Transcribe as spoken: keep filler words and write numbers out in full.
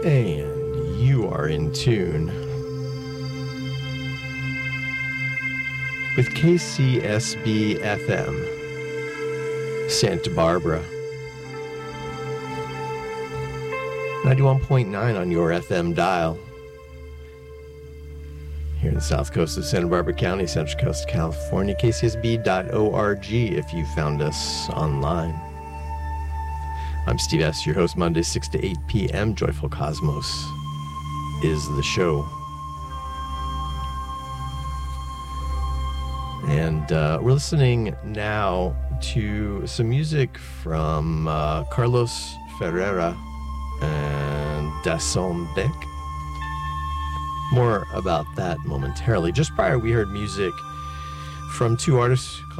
And you are in tune with K C S B F M, Santa Barbara. ninety-one point nine on your F M dial. Here in the south coast of Santa Barbara County, Central Coast, California, K C S B dot org if you found us online. I'm Steve S., your host, Monday, six to eight p.m. Joyful Cosmos is the show. And uh, we're listening now to some music from uh, Carlos Ferreira and Dasson Beck. More about that momentarily. Just prior, we heard music from two artists